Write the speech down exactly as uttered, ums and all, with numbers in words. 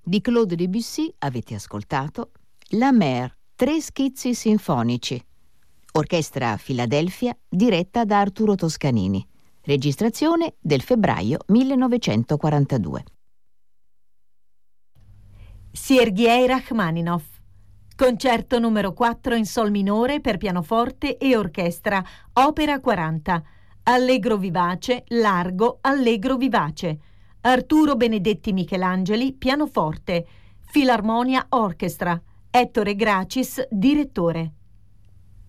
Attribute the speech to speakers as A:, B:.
A: Di Claude Debussy avete ascoltato La Mer, tre schizzi sinfonici. Orchestra Filadelfia diretta da Arturo Toscanini. Registrazione del febbraio millenovecentoquarantadue.
B: Sergei Rachmaninov. Concerto numero quattro in sol minore per pianoforte e orchestra, opera quaranta. Allegro vivace, largo, allegro vivace. Arturo Benedetti Michelangeli, pianoforte. Filarmonia Orchestra. Ettore Gracis, direttore.